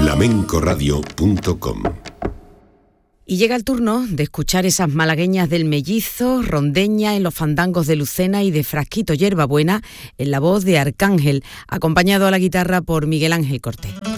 flamencoradio.com. Y llega el turno de escuchar esas malagueñas del Mellizo, rondeña en los fandangos de Lucena y de Frasquito Yerbabuena, en la voz de Arcángel, acompañado a la guitarra por Miguel Ángel Cortés.